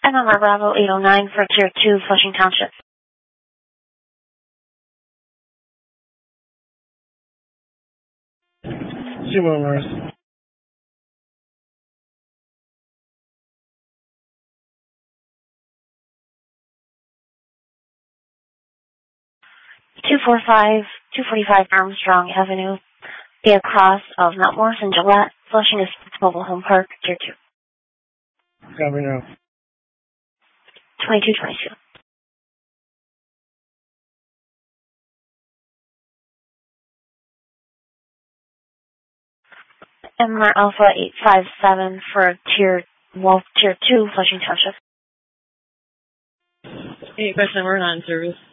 MMR Bravo 809 for Tier 2, Flushing Township. Zero Mars. $245 Armstrong Avenue, the across of Mount Morrison, Gillette, Flushing Estates Mobile Home Park, Tier 2. Copy now. 2222. MMR Alpha 857 for Tier 2, Flushing Township. 857, we're not in service.